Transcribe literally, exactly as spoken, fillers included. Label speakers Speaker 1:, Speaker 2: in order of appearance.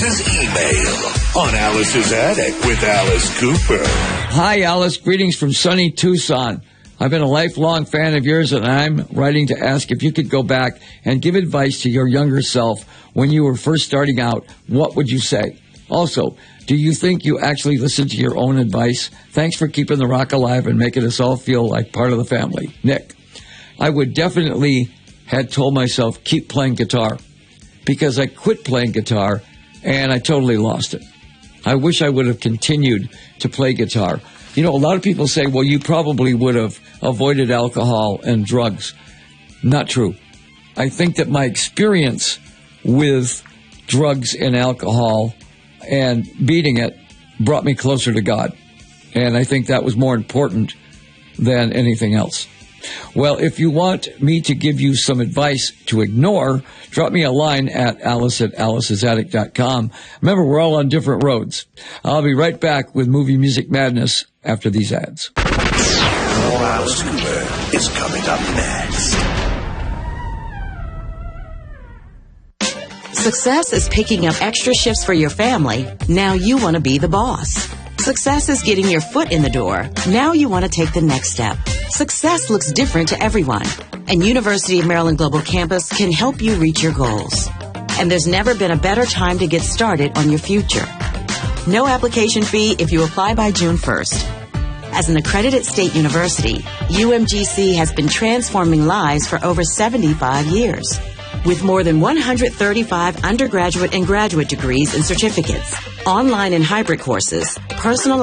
Speaker 1: Alice's email on Alice's Attic with Alice Cooper.
Speaker 2: Hi, Alice. Greetings from sunny Tucson. I've been a lifelong fan of yours, and I'm writing to ask if you could go back and give advice to your younger self when you were first starting out. What would you say? Also, do you think you actually listened to your own advice? Thanks for keeping the rock alive and making us all feel like part of the family. Nick, I would definitely have told myself, keep playing guitar, because I quit playing guitar and I totally lost it. I wish I would have continued to play guitar. You know, a lot of people say, well, you probably would have avoided alcohol and drugs. Not true. I think that my experience with drugs and alcohol and beating it brought me closer to God. And I think that was more important than anything else. Well, if you want me to give you some advice to ignore, drop me a line at alice at alice's attic dot com. Remember, we're all on different roads. I'll be right back with Movie Music Madness after these ads.
Speaker 1: More Alice Cooper is coming up next.
Speaker 3: Success is picking up extra shifts for your family. Now you want to be the boss. Success is getting your foot in the door. Now you want to take the next step. Success looks different to everyone, and University of Maryland Global Campus can help you reach your goals. And there's never been a better time to get started on your future. No application fee if you apply by June first. As an accredited state university, U M G C has been transforming lives for over seventy-five years. With more than one hundred thirty-five undergraduate and graduate degrees and certificates, online and hybrid courses, personal